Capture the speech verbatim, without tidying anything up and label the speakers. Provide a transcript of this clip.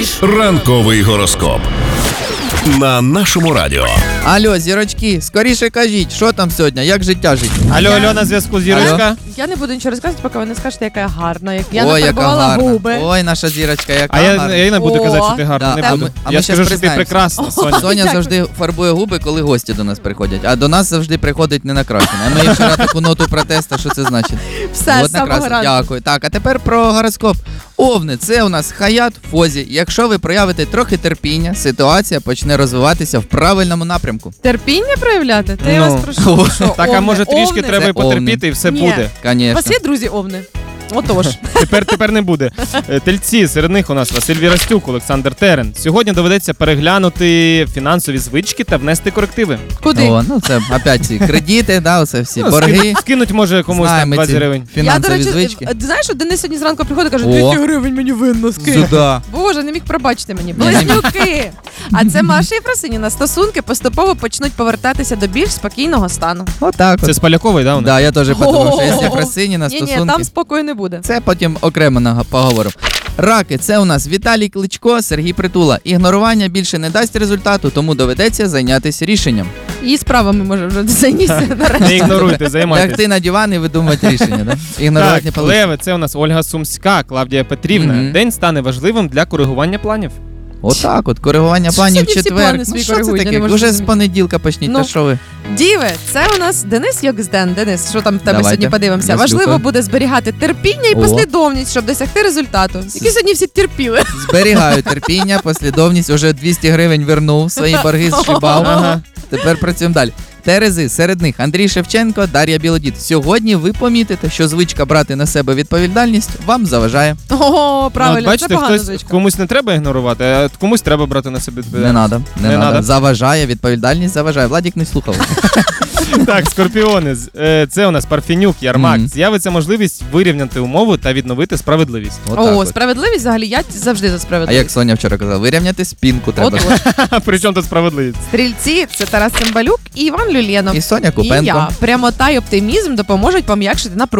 Speaker 1: скоріш.
Speaker 2: Ранковий гороскоп на нашому радіо.
Speaker 3: Алло, зірочки, скоріше кажіть, що там сьогодні, як життя жить?
Speaker 4: Алло, алло, на зв'язку зірочка.
Speaker 1: Я не буду нічого розказувати, поки ви не скажете, яка я гарна. Як я
Speaker 3: Ой, яка
Speaker 1: нафарбувала
Speaker 3: гарна.
Speaker 1: губи.
Speaker 3: Ой, наша зірочка, яка
Speaker 4: А я,
Speaker 3: гарна.
Speaker 4: я не буду
Speaker 1: О,
Speaker 4: казати, що ти гарна,
Speaker 3: да,
Speaker 4: не
Speaker 3: а
Speaker 4: буду.
Speaker 3: ми- а ми
Speaker 4: я
Speaker 3: щас
Speaker 4: скажу, що ти
Speaker 3: признаємося.
Speaker 4: прекрасна, Соня.
Speaker 3: Соня
Speaker 1: Дякую.
Speaker 3: завжди фарбує губи, коли гості до нас приходять, а до нас завжди приходить не накрашена. А ми їй вчора таку ноту протесту, що це значить?
Speaker 1: Все,
Speaker 3: От
Speaker 1: з самого
Speaker 3: накрасила.
Speaker 1: ранку.
Speaker 3: Дякую. Так, а тепер про гороскоп. Овни, це у нас хаят в фозі. Якщо ви проявите трохи терпіння, ситуація почне розвиватися в правильному напрямку.
Speaker 1: Терпіння проявляти? Та я
Speaker 4: Ну.
Speaker 1: вас прошу. Що,
Speaker 4: Так, а
Speaker 1: овни?
Speaker 4: може трішки
Speaker 1: Овни?
Speaker 4: треба
Speaker 3: Це
Speaker 4: і потерпіти,
Speaker 3: овни.
Speaker 4: і все
Speaker 1: Ні.
Speaker 4: буде.
Speaker 1: У
Speaker 3: Конечно.
Speaker 1: вас є друзі овни? Отож.
Speaker 4: Тепер, тепер не буде. Е, Тельці, серед них у нас Василь Вірастюк, Олександр Терен. Сьогодні доведеться переглянути фінансові звички та внести корективи.
Speaker 1: Куди?
Speaker 3: О, ну це опять ці кредити, да, оце всі
Speaker 4: Ну,
Speaker 3: борги.
Speaker 4: скинуть, скинуть може комусь там
Speaker 3: Знаємо
Speaker 4: двадцять
Speaker 3: ці
Speaker 4: гривень.
Speaker 1: Я,
Speaker 3: фінансові
Speaker 1: до речі,
Speaker 3: звички.
Speaker 1: ти знаєш, що Денис сьогодні зранку приходить і каже,
Speaker 3: О.
Speaker 1: двісті гривень мені винно скинь.
Speaker 3: Сюда.
Speaker 1: Боже, не міг пробачити мені.
Speaker 3: Ні, ні.
Speaker 1: Близнюки! А це Маша і Фросиніна. Стосунки поступово почнуть повертатися до більш спокійного стану.
Speaker 3: Отак
Speaker 4: Це
Speaker 3: от.
Speaker 4: з Полякової, да, у нас?
Speaker 3: Да, я теж подумав, що
Speaker 1: О.
Speaker 3: якщо Фросині на
Speaker 1: Ні, ні,
Speaker 3: стосунки.
Speaker 1: там спокою не буде.
Speaker 3: Це потім окремо нага- поговоримо. Раки, це у нас Віталій Кличко, Сергій Притула. Ігнорування більше не дасть результату, тому доведеться зайнятися рішенням.
Speaker 1: І справами може вже зайнятися
Speaker 4: Не
Speaker 1: нарешті.
Speaker 4: ігноруйте, займайтесь.
Speaker 3: Лягти на диван і видумати рішення, да? Ігнорувати не
Speaker 4: Так,
Speaker 3: вийде.
Speaker 4: Леви, це у нас Ольга Сумська, Клавдія Петрівна.
Speaker 3: Мгм.
Speaker 4: День стане важливим для коригування планів.
Speaker 3: Отак от, коригування
Speaker 1: Що
Speaker 3: планів в
Speaker 1: сьогодні всі
Speaker 3: четвер.
Speaker 1: плани
Speaker 3: Ну
Speaker 1: свої
Speaker 3: що це
Speaker 1: коригують, я
Speaker 3: таке?
Speaker 1: не можу
Speaker 3: Уже з
Speaker 1: зрозуміти.
Speaker 3: понеділка почніть,
Speaker 1: Ну.
Speaker 3: та що ви?
Speaker 1: Діви, це у нас Денис Йоксден. Денис, що там в тебе
Speaker 3: Давайте.
Speaker 1: сьогодні подивимося?
Speaker 3: Я
Speaker 1: Важливо
Speaker 3: слухаю.
Speaker 1: буде зберігати терпіння і
Speaker 3: О.
Speaker 1: послідовність, щоб досягти результату. Які сьогодні всі терпіли.
Speaker 3: Зберігаю терпіння, послідовність, уже двісті гривень вернув, свої борги зшибав.
Speaker 4: Ага.
Speaker 3: Тепер працюємо далі. Терези, серед них Андрій Шевченко, Дар'я Білодід. Сьогодні ви помітите, що звичка брати на себе відповідальність вам заважає.
Speaker 1: О,
Speaker 4: Ну, от
Speaker 1: правильно,
Speaker 4: бачите,
Speaker 1: це погана
Speaker 4: хтось
Speaker 1: звичка.
Speaker 4: комусь не треба ігнорувати, а комусь треба брати на себе
Speaker 3: Не
Speaker 4: відповідальність.
Speaker 3: надо, не,
Speaker 4: Не
Speaker 3: надо.
Speaker 4: надо?
Speaker 3: Заважає, відповідальність заважає. Владік не слухав.
Speaker 4: Так, скорпіони, з- е, це у нас Парфенюк, Ярмак.
Speaker 3: Мгм.
Speaker 4: З'явиться можливість вирівняти умову та відновити справедливість.
Speaker 3: Отак
Speaker 1: О,
Speaker 3: от.
Speaker 1: справедливість взагалі, я завжди за
Speaker 3: А
Speaker 1: справедливість.
Speaker 3: як Соня вчора казала, вирівняти спинку треба.
Speaker 1: От, от.
Speaker 4: А при чому тут справедливість?
Speaker 1: Стрільці це Тарас Цимбалюк і Іван Люленов.
Speaker 3: І Соня
Speaker 1: І
Speaker 3: Купенко.
Speaker 1: я. Прямота й оптимізм допоможуть пом'якшити напругу.